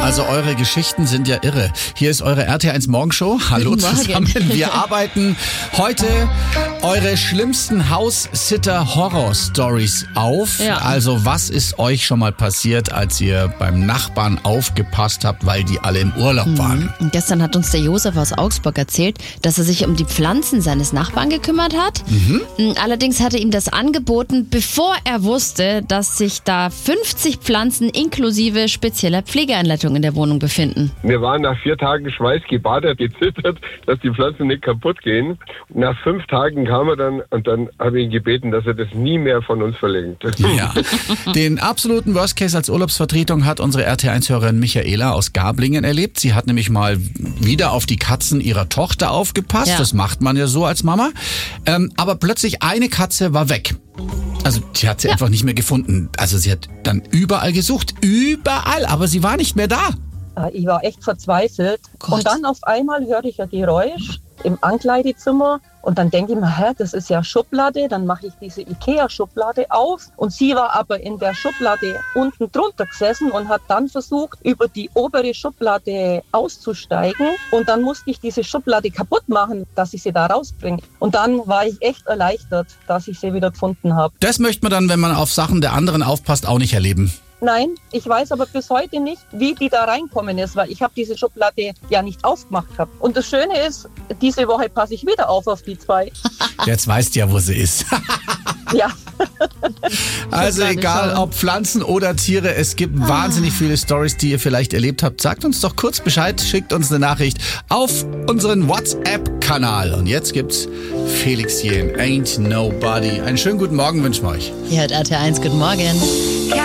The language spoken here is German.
Also eure Geschichten sind ja irre. Hier ist eure RT1 Morgenshow. Hallo zusammen. Wir arbeiten heute eure schlimmsten House-Sitter-Horror-Stories auf. Ja. Also was ist euch schon mal passiert, als ihr beim Nachbarn aufgepasst habt, weil die alle im Urlaub waren? Und gestern hat uns der Josef aus Augsburg erzählt, dass er sich um die Pflanzen seines Nachbarn gekümmert hat. Allerdings hat er ihm das angeboten, bevor er wusste, dass sich da 50 Pflanzen inklusive spezieller Pflegeeinleitung in der Wohnung befinden. Wir waren nach 4 Tagen schweißgebadet, gezittert, dass die Pflanzen nicht kaputt gehen. Nach 5 Tagen kam er dann und dann habe ich ihn gebeten, dass er das nie mehr von uns verlängert. Ja. Den absoluten Worst Case als Urlaubsvertretung hat unsere RT1-Hörerin Michaela aus Garblingen erlebt. Sie hat nämlich mal wieder auf die Katzen ihrer Tochter aufgepasst. Ja. Das macht man ja so als Mama. Aber plötzlich eine Katze war weg. Also sie hat sie einfach nicht mehr gefunden. Also sie hat dann überall gesucht. Überall. Aber sie war nicht mehr da. Ich war echt verzweifelt. Gott. Und dann auf einmal hörte ich ein Geräusch im Ankleidezimmer. Und dann denke ich mir, das ist ja Schublade. Dann mache ich diese Ikea-Schublade auf. Und sie war aber in der Schublade unten drunter gesessen und hat dann versucht, über die obere Schublade auszusteigen. Und dann musste ich diese Schublade kaputt machen, dass ich sie da rausbringe. Und dann war ich echt erleichtert, dass ich sie wieder gefunden habe. Das möchte man dann, wenn man auf Sachen der anderen aufpasst, auch nicht erleben. Nein, ich weiß aber bis heute nicht, wie die da reinkommen ist, weil ich habe diese Schublade ja nicht aufgemacht gehabt. Und das Schöne ist, diese Woche passe ich wieder auf die 2. Jetzt weißt du ja, wo sie ist. Ja. Also Schublade egal, schauen. ob Pflanzen oder Tiere, es gibt wahnsinnig viele Stories, die ihr vielleicht erlebt habt. Sagt uns doch kurz Bescheid, schickt uns eine Nachricht auf unseren WhatsApp-Kanal. Und jetzt gibt's Felix Jähn, Ain't Nobody. Einen schönen guten Morgen wünschen wir euch. Hier hat RT1, guten Morgen.